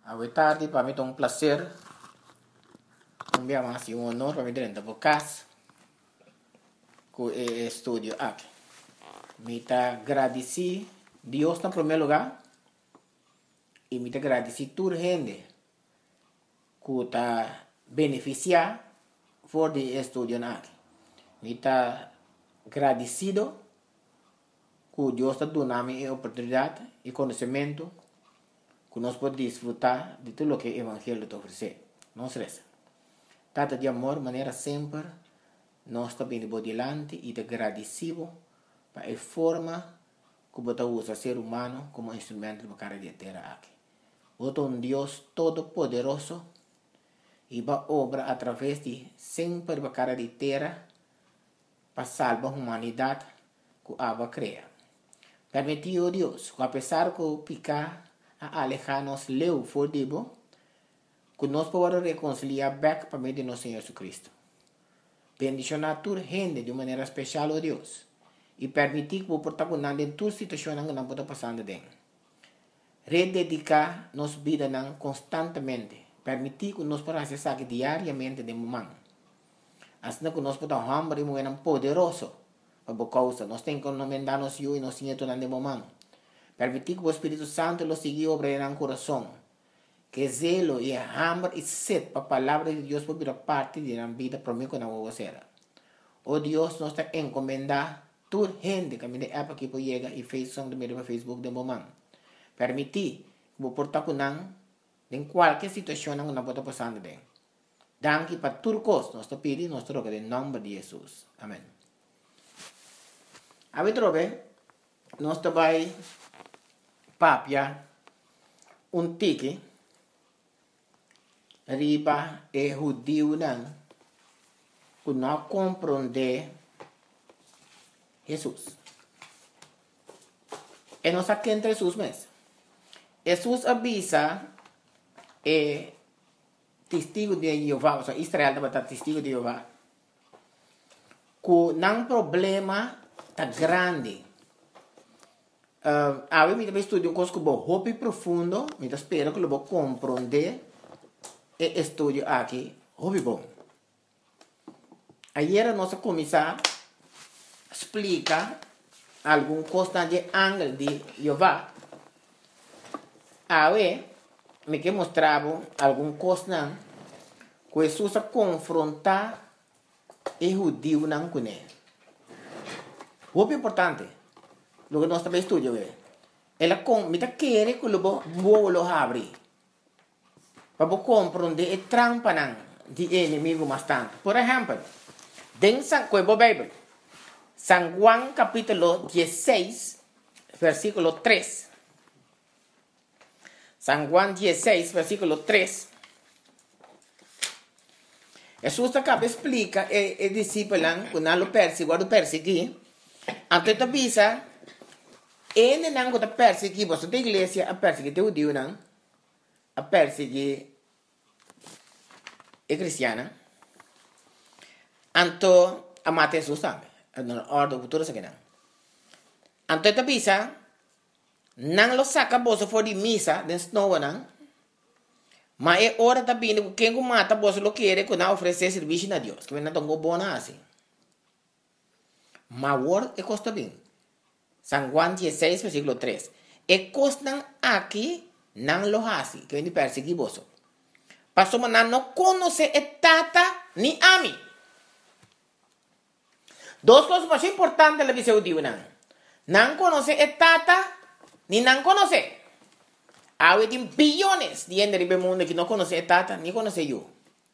Boa tarde, para mim é um prazer. Um dia mais e um honor para mim dentro do podcast com o estúdio aqui. Me está agradecido Deus em primeiro lugar e me está agradecido toda a gente que está beneficiando por o estúdio aqui. Me está agradecido que Deus está dando a oportunidade e conhecimento que nós podemos desfrutar de tudo o que o Evangelho te oferece. Não se resta. Tata de amor, maneira sempre, nós também de delante e de agradecido para a forma que você usa o ser humano como instrumento para cara de terra aqui. Você é um Deus todo-poderoso e vai obra através de sempre para cara de terra para salvar a humanidade que Abba cria. Permitiu Deus, que apesar que o picar a alejar-nos leu for debo, que nós podemos reconciliar back para meio de nosso Senhor Jesus Cristo. Bendicionar toda gente de maneira especial, oh Deus, e permitir que o protagonista em toda situação que não pode passar dentro. Rededicar nossa vida constantemente, permitir que nós podamos acessar diariamente de momento. Assim que nós podemos hambre e mover poderoso para a causa. Nós temos que encomendar-nos e nós temos que de momento. Permitir que o Espírito Santo lo siga obrando no coração. Que zelo e hambre e sede para a palavra de Deus por parte da vida para mim que não vou fazer. Oh Deus, nós está encomendando toda gente que me dá aqui para chegar e fez som de meio para Facebook de momento. Permitir que o protagonista em qualquer situação que não pode passar dentro. Danke para tudo coisa, nós está pedindo, nós troca em nome de Jesus. Amém. A ver, trobe, nós está vai papia tique riba e judeu que não compreende Jesus. E nós aqui entre Jesus mesmo. Jesus avisa testigo de Jeová, ou seja, Israel também está testigo de Jeová, que não problema está grande. Eu me estudo coisas que vou hopi profundo, me espero que eu vou compreender e estudo aqui, hopi bom. Ayer nós começamos a explicar algum coisa de ângulo de Jeová. Me que mostrava algum coisa que Jesus confrontar o judeu não com ele. Hopi importante. Lo que nós também estudamos ela me quer que lo abrir para compreender a trampa de inimigo bastante. Por exemplo, dentro da Bíblia, San Juan capítulo 16, versículo 3. San Juan 16, versículo 3. Jesus acaba explica e discípulo que não lo persegui, antes de visa ele não está perseguindo você da igreja a perseguir o judeu não a perseguir a cristiana anto a matar Jesus também na ordem futura se que não anto esta bisa não lo saca você for de missa den snow não mas é hora também que quem mata você lo quer que não oferecer serviço a Deus que não tão bom assim mas agora é costa bem. San Juan 16, versículo 3. E costan aqui não lo hace, que vem perseguir você. Pastor, mas não conhece a tata ni a mim. Duas coisas mais importantes da visão de não. Não conhece a tata, ni não conhece. Há bilhões de gente no mundo que não conhece a tata, ni conhece eu.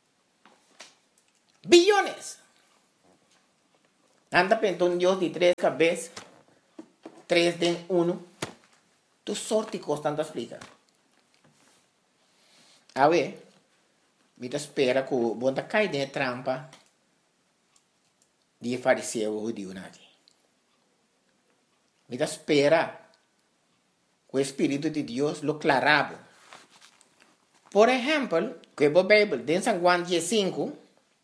Bilhões. Anda pensando em Deus de 3 cabeças. 3 de 1, tu sorte constante explica. Me espera que o bom cai de trampa de fariseu judeu aqui. Me espera que o Espírito de Deus lo clarabo. Por exemplo, que a Bíblia, em San Juan 15,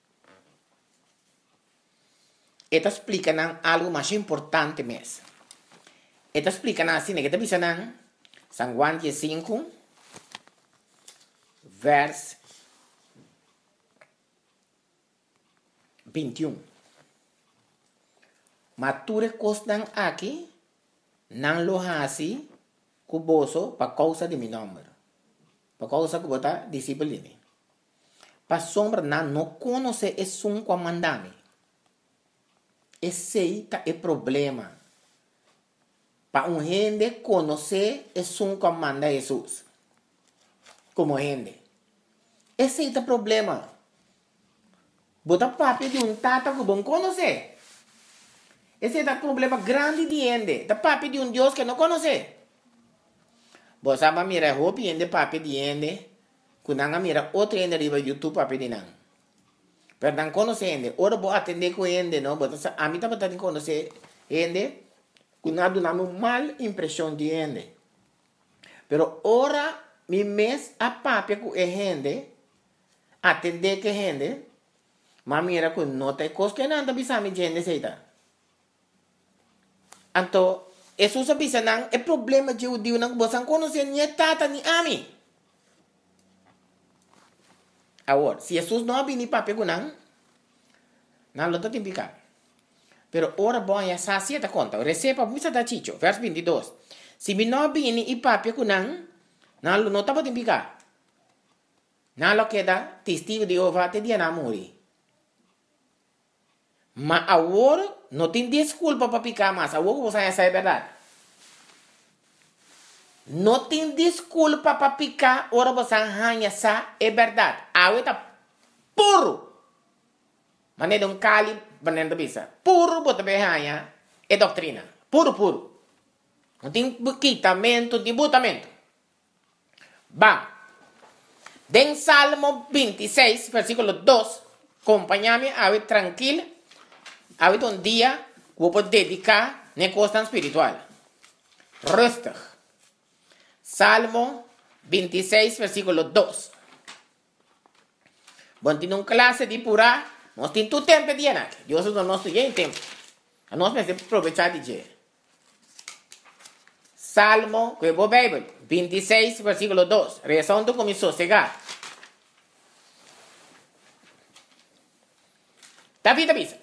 esta explica algo mais importante mesmo. Esta explica assim, que está dizendo San Juan 15, vers 21. Mature costan aqui, não lo hasi, cuboso, para causa de meu nome. Para causa que bota disciplina. Para sombra não conhece é um comandame. Esse é o problema. Para gente conhecer é um comanda Jesus. Como gente. Esse é o problema. Bota papi de tata que bom conhecer. Esse é o problema grande de gente. Da papi de Deus que não conhece. Você sabe mira roupa de papi de gente. Quando mira outro gente riba YouTube papi de não. Perdão conhece gente. Ora vou atender com gente, não. A mim também tem conhecer gente. Quando dá uma mal impressão de gente. Pero ora mi mes a papi com gente. Atender que gente. Mas mira que não tem coisa que não bisa mi gente seita. Então, isso sabisa não é problema de o Deus não você conhecer nem tata nem ami. Agora, se Jesus não vini papi com não lo tem picar. Pero ora bom ya sacia ta conta. Receba misa da chicho, verso 22. Se mi não vini e papi com não lo não tá tem picar. Não lo queda testigo de Jeová te dia na morrer. Mas agora não tem desculpa para picar mais. Agora você já sabe a verdade. Não tem desculpa para picar. Agora você já sabe a verdade. Agora está puro. Mas não é um cali para não bisa. Puro para ver é doutrina. Puro, puro. Não tem quitamento, tem botamento. Vamos. Den Salmo 26, versículo 2. Acompanha-me, a tranquilo. Ahorita un día voy a dedicar a cosa espiritual. Rustig. Salmo 26, versículo 2. Bueno, tiene una clase de pura. No tiene tu tiempo de llenar. Dios no estoy en tiempo. No me aprovechar de llenar. Salmo, que voy a Biblia, 26, versículo 2. Rezando con mi sosegar. David avisa.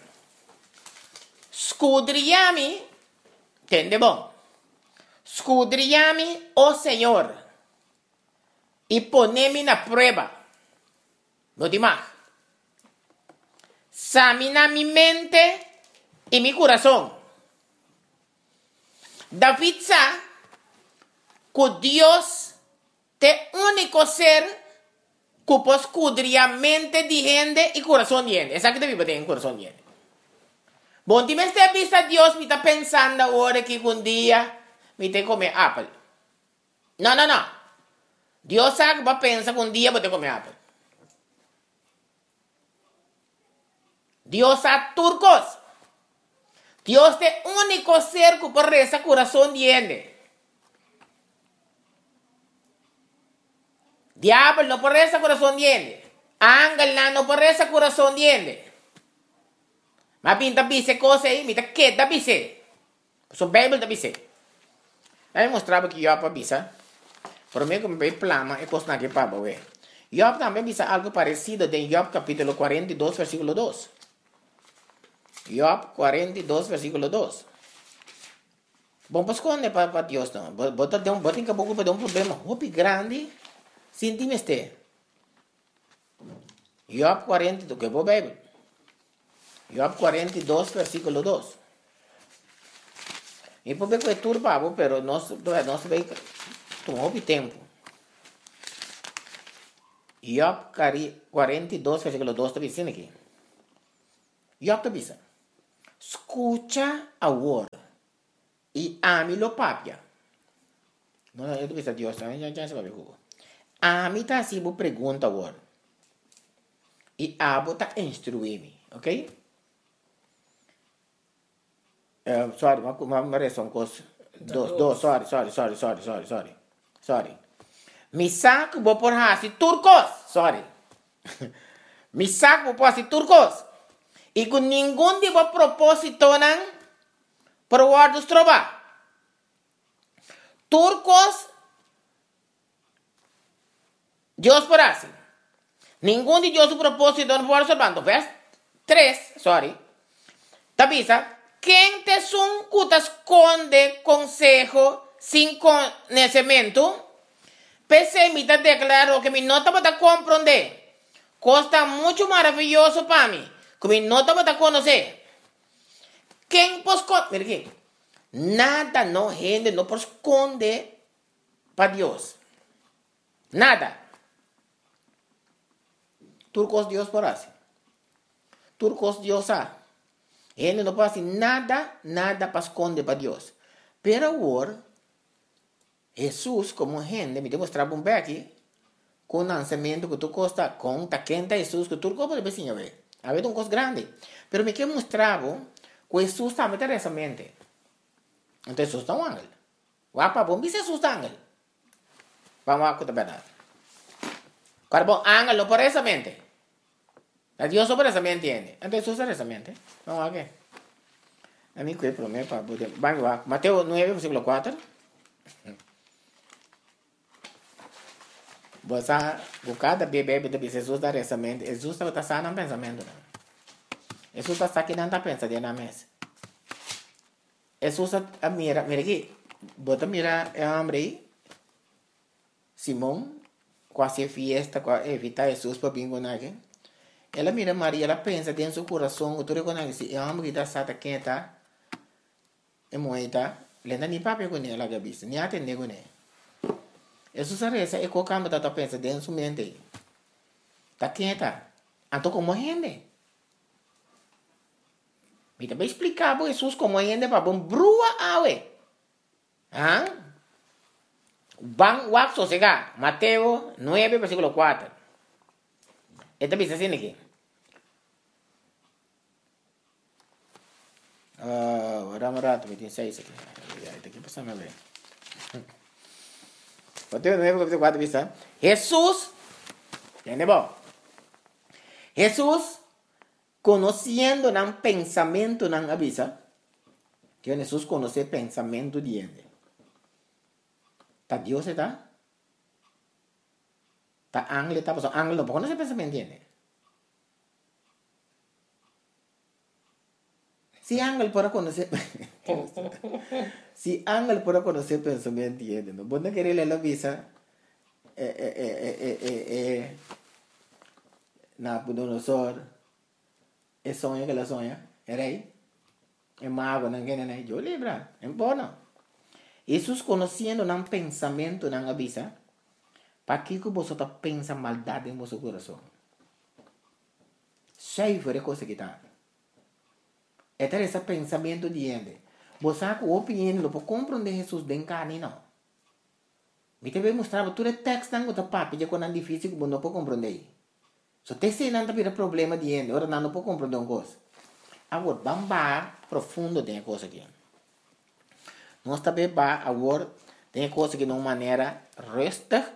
Scudriami, tende bom. Scudriami, oh Señor, y ponemi na prueba. No demás. Examina mi mente y mi corazón. David sabe que Dios es el único ser que puede escudriar mente de gente y corazón de gente. Esa que te vive en corazón de gente. Bom, ti me stai vista Dios, mi sta pensando ora che un dia mi te come apple. No. Dios sa che va pensa che un dia mi te come apple. Dios sa turcos. Dios è l'unico ser che può resa corazón di gente. Diablo no può resa corazón di gente. Ángel no può resa corazón di gente. Ma pinta bise cose aí, me que da bise. So Bible da bise. Aí mostrava que Job bisa. Por mim como bem plama e coisa que para ver. Job também bisa algo parecido em Job capítulo 42 versículo 2. Job 42 versículo 2. Bom, pues quando é para Deus não. Bota em caboclo para dar um problema muito grande. Sinti-me este. Job 42, que é boa Bible. Job 42, versículo 2. E por que é turbado, pero não se vê tomou tempo. Job 42, versículo 2 está dizendo aqui. Job está dizendo: escucha agora e ame-lo papia. Não, eu estou dizendo Deus, já se vai ver. Ame está assim, vou perguntar agora. E abo está instruir-me, ok? Sorry, uma reação coisa. Sorry. Mi saco vou por assim turcos. Sorry. Mi saco vou por assim turcos. E com nenhum de vos propósito não por guardos trova. Turcos Dios por así. Ningún de Dios su propósito no puede salvando. Vers 3, sorry. Tabisa, quem te son cutas esconde consejo sin conocimiento, pese me te declaro que mi nota va a comprender. Costa mucho maravilloso para mí, que mi nota va a conocer. Quem pos mira aqui, nada no gente no pos esconde para Dios. Nada. Turcos Dios por así. Turcos Dios a. Ele não pode nada para esconder para Deus. Pero agora, Jesus, como gente, me demonstrava um pouco aqui, com o lançamento que tu costa, com a quenta Jesus, que tu pode ver, a ver. Havia uma coisa grande. Pero me que mostrava que Jesus também tem essa mente. Então, Jesus está um ángel. Wapa, bom, Jesus está ángel. Vamos a contar a verdade. Agora, bom, ángel não por essa mente. Dios sobre esa mente entiende. Entonces usa esa mente. Vamos a ver. A mí que es problema para poder. Vamos a Mateo 9, versículo 4. Você buscar bebê de Jesus dar essa mente. Jesus está sano no pensamento. Jesus está aqui não está pensando na mesa. Jesus está mira aqui. Bota mira é homem aí. Simão quase fiesta, evitar Jesus para bingo aqui. Ela mira Maria, ela pensa dentro do coração, tu reconhece se é uma que está quieta, é moita, lenda nem papel com ela gabis, nem atende com ela. Isso se reza é qualquer coisa que pensa dentro da mente, tá quieta, então como gente? Me também explicar para Jesus como gente para bom brua awe, ah? Bang wak sosega, Mateo 9 versículo 4. Esta bisa assim aqui. Rato, 26 aqui. Está aqui passando a ver. Mateo 9, capítulo 4, vista. Jesus, entende bom? Jesus, conhecendo o pensamento não avisa, que Jesus conhece o pensamento de ele. Tá Deus está? Tá ángel está passando. Ángel não conhece o pensamento de ele. Si ángel para conocer, si ángel para conocer pensamiento y no, vos no querés leer la visa, Nabucodonosor, es sonho que la sonha, era aí, é mago, não quer nem, eu libra, é bom. Jesus conhecendo um pensamento não avisa, para que você pensa maldade em seu coração. Cheio de coisa que está. Este é esse pensamento de ele. Você com a opinião não pode compreender Jesus de carne, não. Me também mostrava todo o texto não está papo, já quando é difícil que você não pode compreender. Só tem se não tem problema de ele, ora não pode compreender uma coisa. Agora, vamos profundo tem coisa aqui. Nós também agora tem coisa que de uma maneira resta.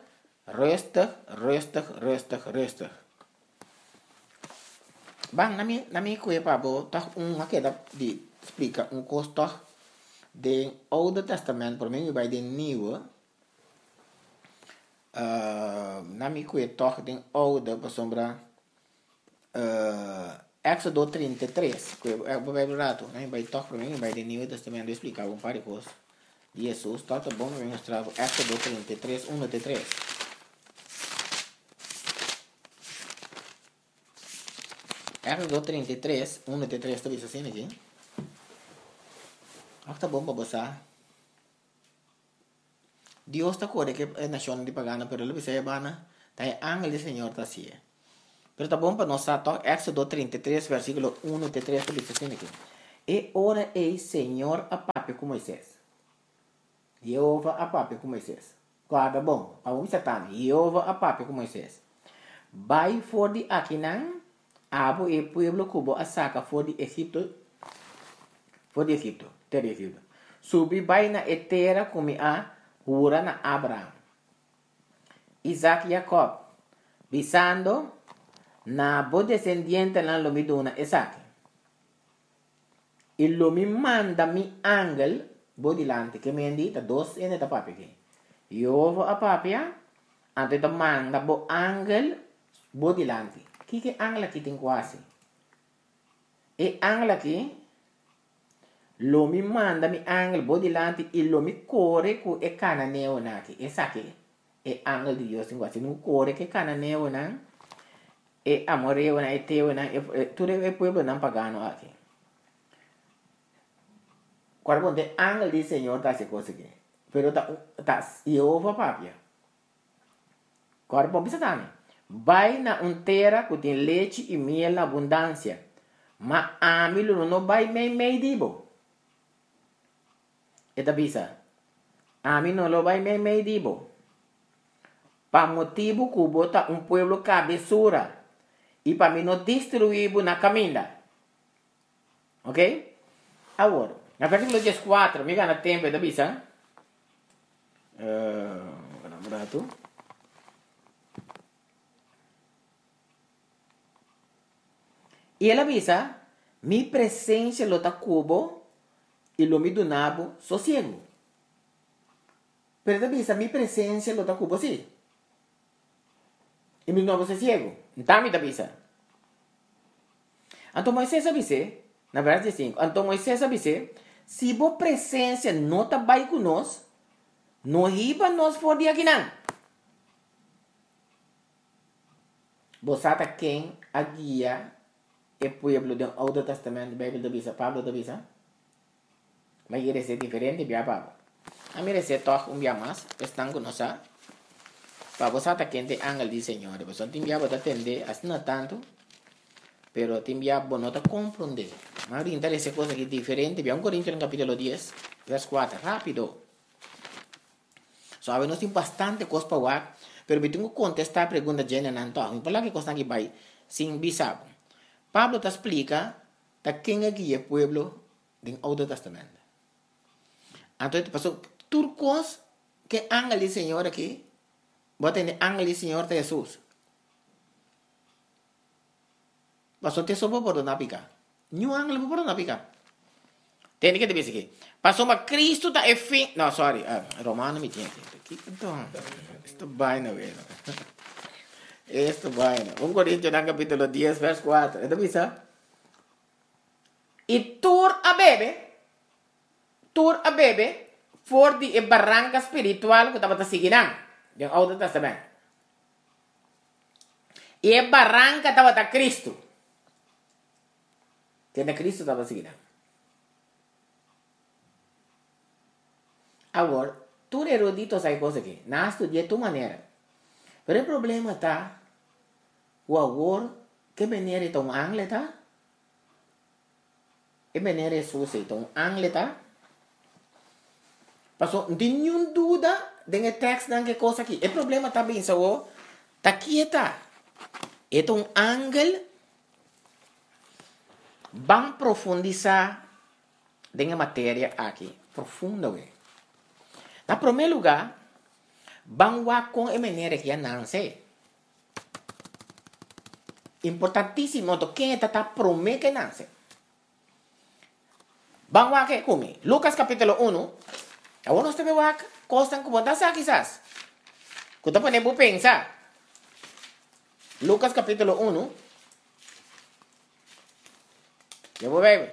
Bang, nami kuya pa bo, tak makita di explica costo de Oude Testament, por mim vai de Nieuwe. Nami kuya toch de Oude, por sombra Éxodo 33, kuya vai rato, nami vai toch por mim vai de Nieuwe Testamento explicar par de coisas. Jesus, tá bom, me mostrar Éxodo 33, 1-3. Éxodo 33, 1-3, está visto assim aqui? Tá bom para você. Deus está corre que é nação de pagana, pero ele vai bana, tá ángel do Senhor tá assim. Pero tá bom para nós tá Éxodo 33, versículo 1-3, está visto assim aqui. E ora ei Senhor a papi com Moisés. Jeová a papi com Moisés. Guarda bom, para o Satan, Jeová a papi com Moisés. Vai for de Aquinan, Abo e pueblo cubo a saca for de Egipto, terra de Egipto. Subi vai na etera como a hura na Abraham. Isaac e Jacob, visando na bo descendiente na lomiduna Isaac. E lo mi manda mi angel bo dilante que me indita dos ene da papi que. Yovo a papia Anto ito manda bo angel bo dilante. Que angel aqui tem quase? E angel aqui lo mi manda mi angel bo dilante e lo mi corre cu e cananeo naki. E saque e angel di Dios tem quase. No corre que cananeo na e amoreo na e teo na e tudo e pueblo não pagano aqui. Quando o angel do Senhor tá se coisa aqui. Pero tá Jeová papia. Agora, bom, pensa também. Vai na terra que tem leite e mel na abundância. Mas a mim não vai meio dibo. Eta bisa. A mim não vai meio dibo. Para motivo que bota pueblo cabeçura. E para mim não destruir na caminha. Ok? Agora, na versículo 14, me gana tempo, eta bisa. Berapa? E ela avisa, mi presença lo ta cubo e lo mi donabo sossego. Pero ela avisa, mi presença lo ta cubo sim. E mi donabo sossego. Então me avisa. Então Moisés avisa, na verdade 5, então Moisés avisa, se bo presença não está bem conosco, não riba nós for de aqui não. Você está quem a guia e pueblo do Antigo Testamento, Bíblia da Bisa, Pablo da Bisa. Mas ele é diferente, via Pablo. A mim é toch dia mais, estão conosco. Para você está quem tem angel de Senhor, você tem via para atender, assim não tanto, pero tem via para não compreender. Mas ahorita essa coisa aqui diferente, via 1 Coríntios no capítulo 10, verso 4, rápido. Sabe, nós temos bastante coisa para falar, pero eu tenho que contestar a pergunta de Jenna Nanto. Eu falo que coisa aqui vai, sem bisabo. Pablo te explica da quem é que é o pueblo do Antigo Testamento. Então, passou turcos que ángel do Senhor aqui, bota em ángel do Senhor de Jesus. Passou te soube por não picar. Nenhum ángel por não picar. Tem que te dizer aqui. Passou uma Cristo da fim. Não, sorry, Romano me tinha. Então, isto vai na vez. Esto vaina. 1 Coríntios capítulo 10, verso 4. ¿Esto bisa? Y tur a bebe, for di barranca espiritual que estaba siguiendo. Del Antigo Testamento. Y barranca estaba Cristo. Tiene Cristo estaba siguiendo. Agora, tu erudito sai coisa aqui. Não estudia de tu maneira. Pero o problema está, o agora, que maneira é um angle, tá? E maneira é sua, então, angle, tá? Passou, não tem nenhuma dúvida de texto que coisa aqui. O problema está bem, só, tá aqui, tá? É um angle, vamos profundizar na matéria aqui, profundamente. Na primeiro lugar, vamos com a maneira que não sei. Importantíssimo, quem está prometendo que não sei. Vamos aqui comigo. Lucas capítulo 1. Agora nós temos aqui, costam como está quizás. Quando podemos pensar. Lucas capítulo 1. Eu vou ver.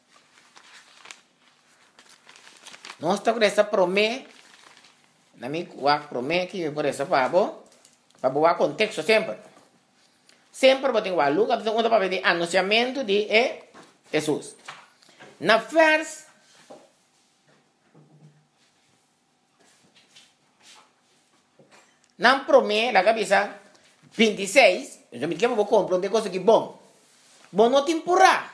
Nós estamos com essa promessa. Na minha promete por isso para boa contexto sempre vou ter Lucas onde para ver anunciamento de Jesus na vers na promete la cabeça 26 eu me quero vou compreender coisa que bom não te empurrar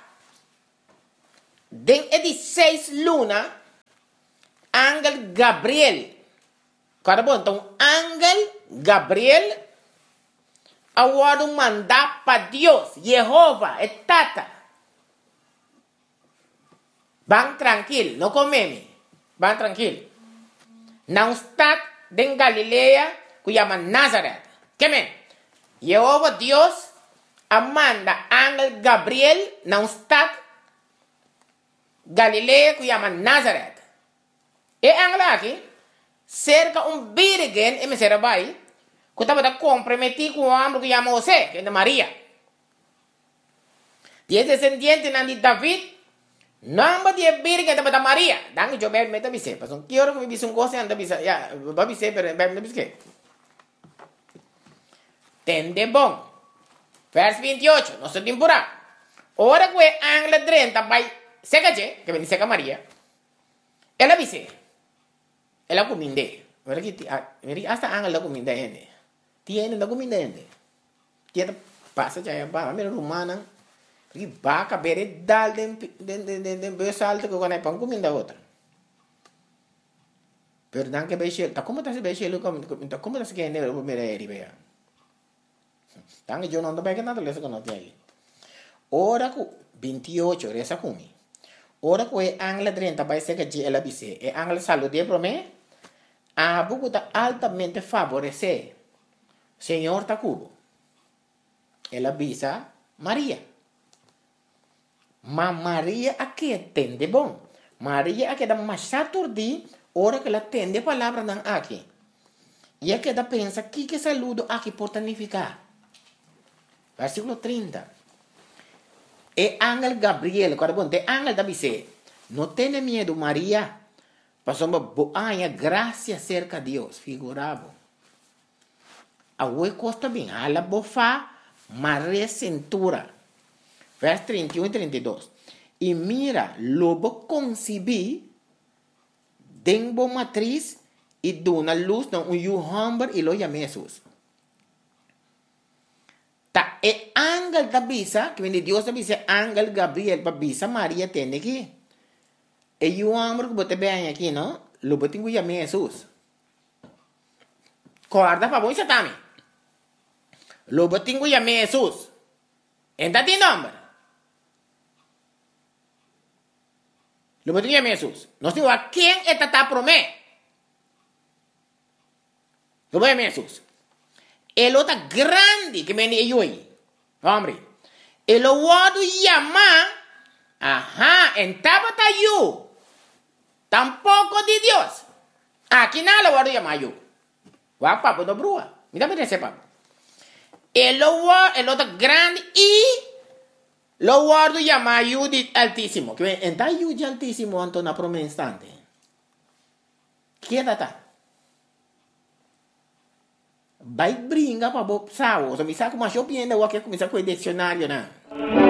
den 16 luna Ángel Gabriel. Cara bom, então, Ángel Gabriel agora mandar para Deus, Jeová, é tata. Vão tranquilo, não comeme. Vão tranquilo. Não está em Galileia, que chama Nazaré. Que men? Jeová Deus manda Ángel Gabriel, não está Galileia, que chama Nazaré. E Ángel aqui, cerca virgem e me será vai, Kuta bata comprometi com o homem que chama José, que é de Maria. Dia descendiente nan di David, namba dia birga da bata Maria. Dangi jo bel meta bise, pason kioro ko bisung kose anda bisa ya, ba bise per bel na biske. Tende bom. Vers 28, nosso temporada. Ora que angla 30 vai seca che, que vem seca Maria. Ela bise. Ela cominde. Ora que hasta angla la cominde ende. Tiene la cominde ende. Tiene passa já ba, mera romana. Porque vaca bere dal den besalto que quando pão comida outra. Pero dan que beche, tá como tá se beche lo como tá se que ne mera eri bea. Dan que eu não tô bem que nada lesa que não tem aí. Ora ku 28 resa kumi. Ora ku e angla 30 vai ser que ela bise. E angla salude pro me. A buku tá altamente favorecer. Senhor Tacubo. Ela bisa Maria. Ma Maria aqui tende bom. Maria aqui dá mais saturdi, ora que ela tende a palavra não aqui. E aqui dá pensa que saludo aqui pode significar. Versículo 30. E ángel Gabriel, quando bom, de ángel da bise, não tenha medo Maria, passou uma boa graça cerca de Deus, figurava. A oi costa bem, a la bofa, Maria cintura. Vers 31 e 32. E mira, lobo concebi, denbo matriz, e dona luz, não, humber, e lo chama Jesus. Ta, e ángel da bisa, que vem de Deus da bisa, ángel Gabriel, para bisa, Maria tem aqui. E humber, que bote bem aqui, não? Lobo tem que chamar Jesus. Guarda para bom, isso também. Lobo tem que chamar Jesus. Entra de nome. Lo que tinha Jesus. Nós temos a quem é tata promé. Lo que é Jesus. Ele é grande que vem de hoje. Homem. Ele é o chama. Aha, en tabata you. Tampoco de Deus. Aqui nada o chama you. Wa papo do brua. Me dá para sepa. Ele é grande e lo guardo llama Judith Altísimo. Que entra Judith Altísimo anto na proma instante. Quédate. Vai brincar para bob sao. So mi sa como eu pienda o que começar com o dicionário na.